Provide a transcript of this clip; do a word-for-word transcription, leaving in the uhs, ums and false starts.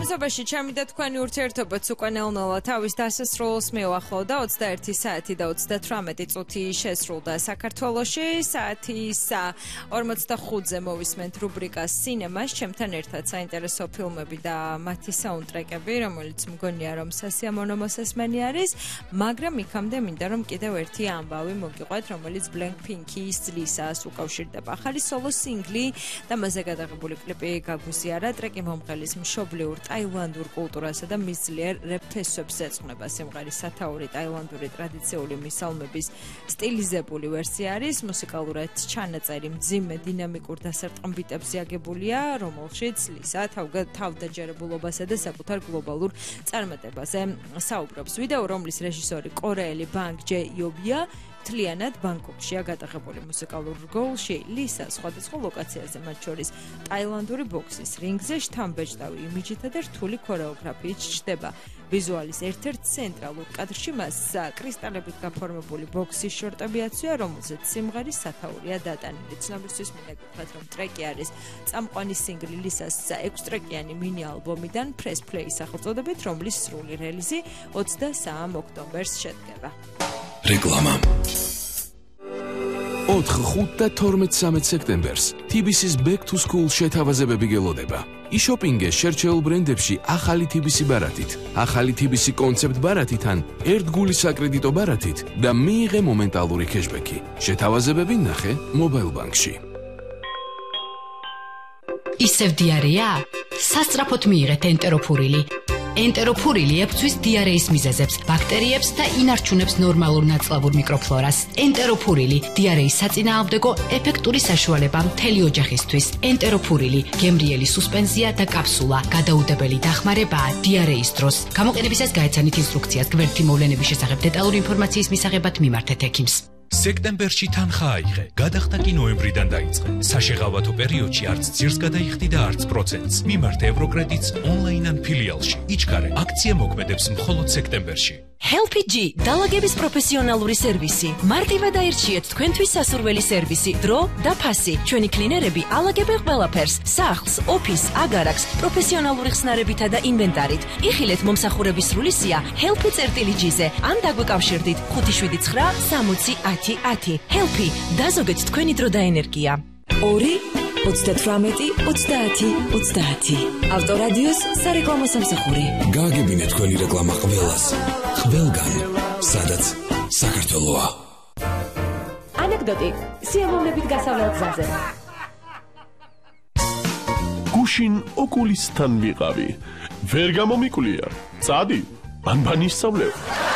უმრავლესობაში ჩემი და თქვენი ურთიერთობაც უკვე ნელ-ნელა თავის დასასრულს მიუახლოვდა. ოცდაერთი საათი და ოცდათვრამეტი წუთი შესრულდა საქართველოში. საათის ორმოცდახუთზე მოვისმენთ რუბრიკას სინემას, ჩემთან ერთად საინტერესო ფილმები და მათი საუნდტრეკები, რომელიც მგონია რომ სასიამოვნო მოსასმენი არის, მაგრამ იქამდე მინდა რომ კიდევ ერთი ამბავი მოგიყვეთ, რომელიც Blackpink-ის წლისას უკავშირდება. ახალი სოლო სინგლი და მასზე გადაღებული კლიპი გაგვიზიარა. ტრეკი მომღერლის მშობლიურ ტაილანდურ კულტურასა და მის ძლიერ რეფესვებს ეძღვნება. სიმღერის სათაური ტაილანდური ტრადიციული მისალმების სტილიზებული ვერსია არის. მუსიკალურად ჩანაწერი მძიმე დინამიკურ დასარტყმბიტებზე აგებულია, რომელშიც ლისა თავდაჯერებულობასა და საკუთარ გლობალურ წარმატებაზე საუბრობს. ვიდეო, რომლის რეჟისორი კორეელი ბანგ ჯე იობია, მთლიანად ბანგკოკშია გადაღებული. მუსიკალურ რგოლში ლისა სხვადასხვა ლოკაციაზე, მათ შორის ტაილანდური ბოქსის რინგზე, შთამბეჭდავი იმიჯითა და რთული ქორეოგრაფიით ჩნდება. ვიზუალის ერთ-ერთ ცენტრალურ კადრში მას კრისტალებით გაფორმებული ბოქსის შორტები აცვია, რომელზეც სიმღერის სათაურია დატანილი. ცნობისთვის მინდა გითხრათ, რომ ტრეკი არის წამყვანი სინგლი ლისას ექვსტრეკიანი მინი ალბომიდან Press Play სახელწოდებით, რომლის სრული რელიზი ოცდასამ ოქტომბერს შედგება. რეკლამა. ოთხ, ხუთ და თორმეტ სექტემბერს T B C-ის Back to School შეთავაზებები გელოდება. იშოპინგე შერჩეულ ბრენდებში ახალი T B C ბარათით, ახალი T B C კონცეპტ ბარათიდან, ერთგული საკრედიტო ბარათით და მიიღე მომენტალური კეშბექი. შეთავაზებები ნახე Mobile Bank-ში. ისევ დიარეა? სასწრაფოდ მიიღეთ ენტეროფურილი. ენტეროფურილი ებრძვის დიარეის მიზეზებს, ბაქტერიებს და ინარჩუნებს ნორმალურ ნაწლავურ მიკროფლორას. ენტეროფურილი დიარეის საწინააღმდეგო ეფექტური საშუალება მთელი ოჯახისთვის. ენტეროფურილი გემრიელი სუსპენზია და კაფსულა, გადაუდებელი დახმარებაა დიარეის დროს. გამოყენებისას გაეცანით ინსტრუქციას. გვერდითი მოვლენების შესახებ დეტალური ინფორმაციის მისაღებად მიმართეთ ექიმს. სექტემბერში თანხა აიღე, გადახდა კი ნოემბრიდან დაიწყე. საშეღავათო პერიოდში არც ძირს გადაიხდი და არც პროცენტს. მიმართე ევროკრედიტს ონლაინ ან ფილიალში. იჩქარე, აქცია მოქმედებს მხოლოდ სექტემბერში. Helpy G დალაგების პროფესიონალური სერვისი. მარტივად აირჩიეთ თქვენთვის სასურველი სერვისი, დრო და ფასი. ჩვენი კლინერები ალაგებენ ყველაფერს: სახლს, ოფისს, აგარაკს, პროფესიონალური ხსნარებითა და ინვენტარით. იხილეთ მომსახურების სრული სია Helpy წერტილი G-ზე ან დაგვეკავშირდით ხუთი შვიდი ცხრა სამოცი ათი ათი. Helpy დაზოგეთ თქვენი დრო და ენერგია. ორი ოცდათვრამეტი ოცდაათი ოცდაათი. ავტორადიოს სარეკლამო სამსახური. გააგებინეთ თქვენი რეკლამა ყველას. ყველგან, სადაც საქართველოა. ანეკდოტი სიამოვნებით გასავლელ გზაზე. გუშინ ოკულისთან ვიყავი. ვერ გამომიკვლია. წადი, ან ბანისწავლე.